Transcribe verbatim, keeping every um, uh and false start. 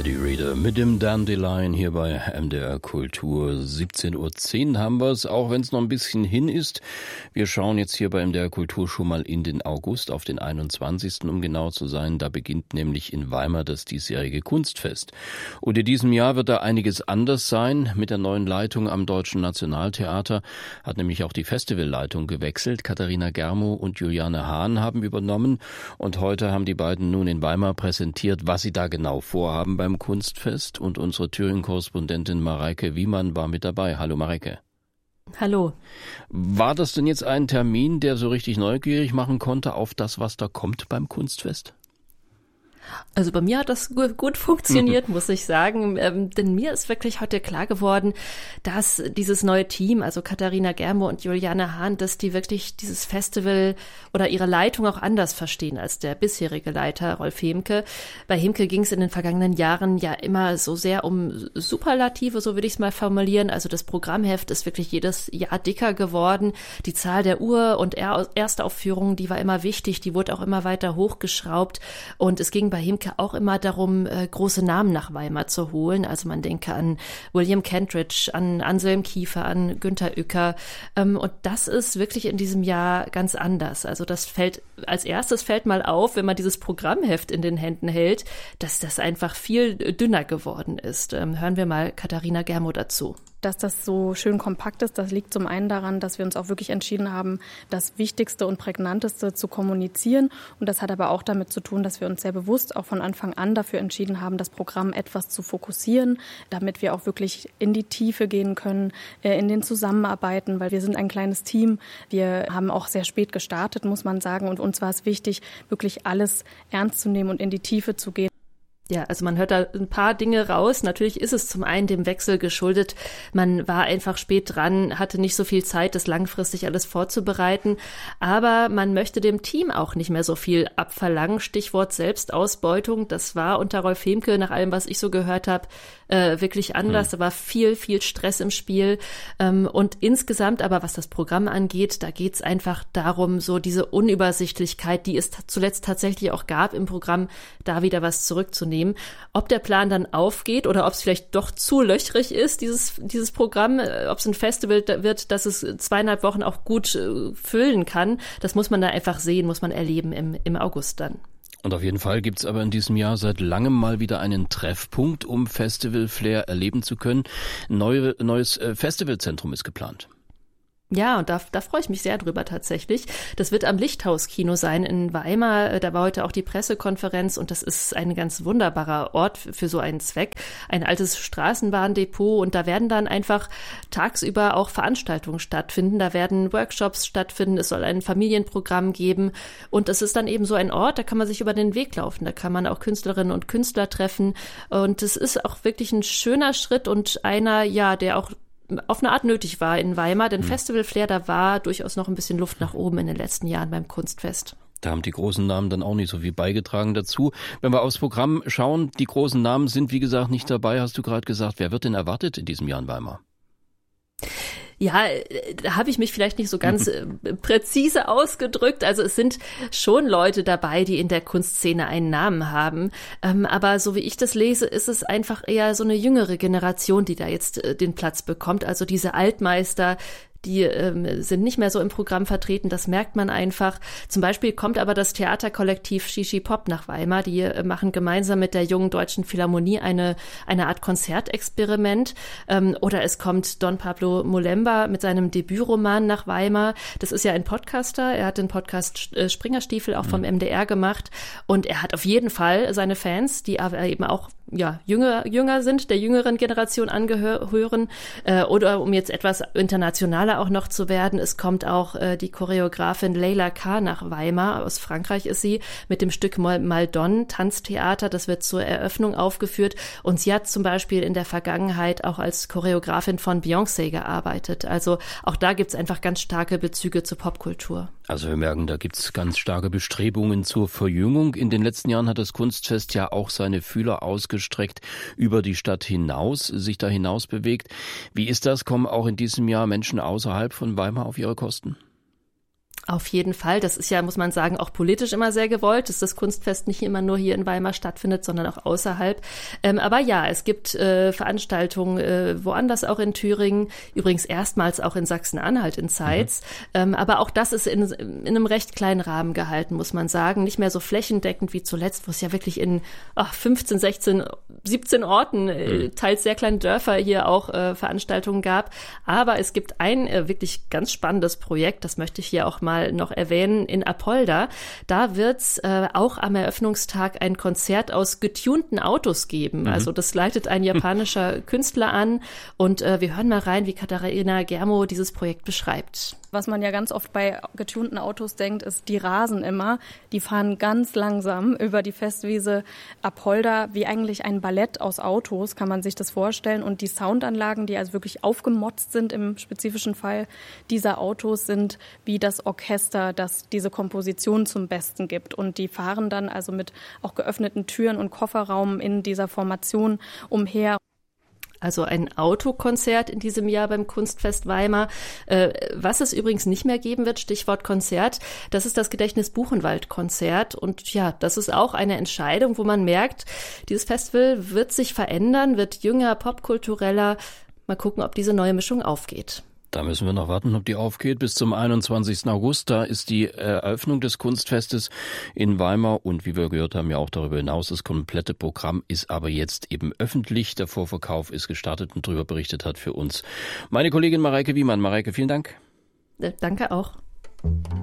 Eddie Reader mit dem Dandelion hier bei M D R Kultur. siebzehn Uhr zehn haben wir es, auch wenn es noch ein bisschen hin ist. Wir schauen jetzt hier bei M D R Kultur schon mal in den August, auf den einundzwanzigsten um genau zu sein. Da beginnt nämlich in Weimar das diesjährige Kunstfest. Und in diesem Jahr wird da einiges anders sein. Mit der neuen Leitung am Deutschen Nationaltheater hat nämlich auch die Festivalleitung gewechselt. Katharina Germow und Juliane Hahn haben übernommen. Und heute haben die beiden nun in Weimar präsentiert, was sie da genau vorhaben beim Kunstfest, und unsere Thüringen-Korrespondentin Mareike Wiemann war mit dabei. Hallo Mareike. Hallo. War das denn jetzt ein Termin, der so richtig neugierig machen konnte auf das, was da kommt beim Kunstfest? Also bei mir hat das gut funktioniert, muss ich sagen, ähm, denn mir ist wirklich heute klar geworden, dass dieses neue Team, also Katharina Germow und Juliane Hahn, dass die wirklich dieses Festival oder ihre Leitung auch anders verstehen als der bisherige Leiter Rolf Hemke. Bei Hemke ging es in den vergangenen Jahren ja immer so sehr um Superlative, so würde ich es mal formulieren. Also das Programmheft ist wirklich jedes Jahr dicker geworden. Die Zahl der Ur- und Erstaufführungen, die war immer wichtig, die wurde auch immer weiter hochgeschraubt, und es ging bei Hemke auch immer darum, äh, große Namen nach Weimar zu holen. Also man denke an William Kentridge, an Anselm Kiefer, an Günter Uecker. Ähm, und das ist wirklich in diesem Jahr ganz anders. Also das fällt, als erstes fällt mal auf, wenn man dieses Programmheft in den Händen hält, dass das einfach viel dünner geworden ist. Ähm, hören wir mal Katharina Germow dazu. Dass das so schön kompakt ist, das liegt zum einen daran, dass wir uns auch wirklich entschieden haben, das Wichtigste und Prägnanteste zu kommunizieren. Und das hat aber auch damit zu tun, dass wir uns sehr bewusst auch von Anfang an dafür entschieden haben, das Programm etwas zu fokussieren, damit wir auch wirklich in die Tiefe gehen können, in den Zusammenarbeiten, weil wir sind ein kleines Team. Wir haben auch sehr spät gestartet, muss man sagen. Und uns war es wichtig, wirklich alles ernst zu nehmen und in die Tiefe zu gehen. Ja, also man hört da ein paar Dinge raus. Natürlich ist es zum einen dem Wechsel geschuldet. Man war einfach spät dran, hatte nicht so viel Zeit, das langfristig alles vorzubereiten. Aber man möchte dem Team auch nicht mehr so viel abverlangen. Stichwort Selbstausbeutung. Das war unter Rolf Hemke, nach allem, was ich so gehört habe, äh, wirklich anders. Da war viel, viel Stress im Spiel. Ähm, und insgesamt aber, was das Programm angeht, da geht's einfach darum, so diese Unübersichtlichkeit, die es t- zuletzt tatsächlich auch gab im Programm, da wieder was zurückzunehmen. Ob der Plan dann aufgeht oder ob es vielleicht doch zu löchrig ist, dieses dieses Programm, ob es ein Festival wird, das es zweieinhalb Wochen auch gut äh, füllen kann, das muss man da einfach sehen, muss man erleben im, im August dann. Und auf jeden Fall gibt's aber in diesem Jahr seit langem mal wieder einen Treffpunkt, um Festival-Flair erleben zu können. Neue, neues äh, Festivalzentrum ist geplant. Ja, und da, da freue ich mich sehr drüber tatsächlich. Das wird am Lichthaus-Kino sein in Weimar. Da war heute auch die Pressekonferenz, und das ist ein ganz wunderbarer Ort für so einen Zweck. Ein altes Straßenbahndepot, und da werden dann einfach tagsüber auch Veranstaltungen stattfinden. Da werden Workshops stattfinden, es soll ein Familienprogramm geben, und es ist dann eben so ein Ort, da kann man sich über den Weg laufen. Da kann man auch Künstlerinnen und Künstler treffen, und es ist auch wirklich ein schöner Schritt und einer, ja, der auch auf eine Art nötig war in Weimar, denn mhm. Festival-Flair, da war durchaus noch ein bisschen Luft nach oben in den letzten Jahren beim Kunstfest. Da haben die großen Namen dann auch nicht so viel beigetragen dazu. Wenn wir aufs Programm schauen, die großen Namen sind, wie gesagt, nicht dabei, hast du gerade gesagt. Wer wird denn erwartet in diesem Jahr in Weimar? Ja, da habe ich mich vielleicht nicht so ganz präzise ausgedrückt. Also es sind schon Leute dabei, die in der Kunstszene einen Namen haben. Ähm, aber so wie ich das lese, ist es einfach eher so eine jüngere Generation, die da jetzt äh, den Platz bekommt. Also diese Altmeister, die ähm, sind nicht mehr so im Programm vertreten, das merkt man einfach. Zum Beispiel kommt aber das Theaterkollektiv Shishi Pop nach Weimar. Die äh, machen gemeinsam mit der Jungen Deutschen Philharmonie eine eine Art Konzertexperiment. Ähm, oder es kommt Don Pablo Molemba mit seinem Debütroman nach Weimar. Das ist ja ein Podcaster. Er hat den Podcast äh, Springerstiefel auch vom mhm. M D R gemacht. Und er hat auf jeden Fall seine Fans, die aber eben auch ja jünger jünger sind, der jüngeren Generation angehören. Äh, oder um jetzt etwas internationaler auch noch zu werden. Es kommt auch äh, die Choreografin Leila K. nach Weimar, aus Frankreich ist sie, mit dem Stück Maldon, Tanztheater, das wird zur Eröffnung aufgeführt, und sie hat zum Beispiel in der Vergangenheit auch als Choreografin von Beyoncé gearbeitet. Also auch da gibt's einfach ganz starke Bezüge zur Popkultur. Also wir merken, da gibt's ganz starke Bestrebungen zur Verjüngung. In den letzten Jahren hat das Kunstfest ja auch seine Fühler ausgestreckt über die Stadt hinaus, sich da hinaus bewegt. Wie ist das? Kommen auch in diesem Jahr Menschen außerhalb von Weimar auf ihre Kosten? Auf jeden Fall. Das ist ja, muss man sagen, auch politisch immer sehr gewollt, dass das Kunstfest nicht immer nur hier in Weimar stattfindet, sondern auch außerhalb. Ähm, aber ja, es gibt äh, Veranstaltungen äh, woanders auch in Thüringen, übrigens erstmals auch in Sachsen-Anhalt in Zeitz. Mhm. Ähm, aber auch das ist in, in einem recht kleinen Rahmen gehalten, muss man sagen. Nicht mehr so flächendeckend wie zuletzt, wo es ja wirklich in ach, fünfzehn, sechzehn, siebzehn Orten, äh, teils sehr kleine Dörfer hier auch äh, Veranstaltungen gab. Aber es gibt ein äh, wirklich ganz spannendes Projekt, das möchte ich hier auch mal noch erwähnen, in Apolda. Da wird es äh, auch am Eröffnungstag ein Konzert aus getunten Autos geben. Mhm. Also das leitet ein japanischer Künstler an und äh, wir hören mal rein, wie Katharina Germo dieses Projekt beschreibt. Was man ja ganz oft bei getunten Autos denkt, ist, die rasen immer. Die fahren ganz langsam über die Festwiese Apolda, wie eigentlich ein Ballett aus Autos, kann man sich das vorstellen. Und die Soundanlagen, die also wirklich aufgemotzt sind im spezifischen Fall dieser Autos, sind wie das Orchester, das diese Komposition zum Besten gibt. Und die fahren dann also mit auch geöffneten Türen und Kofferraum in dieser Formation umher. Also ein Autokonzert in diesem Jahr beim Kunstfest Weimar. Äh, was es übrigens nicht mehr geben wird, Stichwort Konzert, das ist das Gedächtnis-Buchenwald-Konzert. Und ja, das ist auch eine Entscheidung, wo man merkt, dieses Festival wird sich verändern, wird jünger, popkultureller. Mal gucken, ob diese neue Mischung aufgeht. Da müssen wir noch warten, ob die aufgeht. Bis zum einundzwanzigsten August, da ist die Eröffnung des Kunstfestes in Weimar. Und wie wir gehört haben, ja auch darüber hinaus, das komplette Programm ist aber jetzt eben öffentlich. Der Vorverkauf ist gestartet und darüber berichtet hat für uns meine Kollegin Mareike Wiemann. Mareike, vielen Dank. Danke auch.